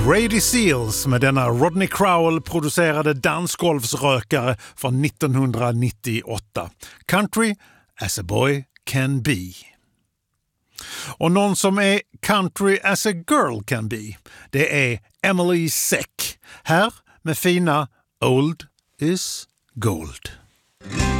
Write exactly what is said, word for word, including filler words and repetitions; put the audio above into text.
Brady Seals med denna Rodney Crowell producerade dansgolvsrökare från nittonhundranittioåtta. Country as a boy can be. Och någon som är country as a girl can be, det är Emily Seck. Här med fina Old is Gold.